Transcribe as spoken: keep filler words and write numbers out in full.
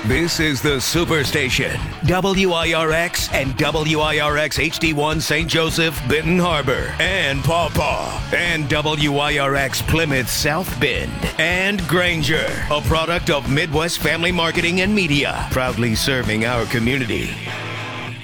This is the Superstation, W I R X and W I R X H D one Saint Joseph, Benton Harbor, and Paw Paw, and W I R X Plymouth South Bend, and Granger, a product of Midwest Family Marketing and Media, proudly serving our community.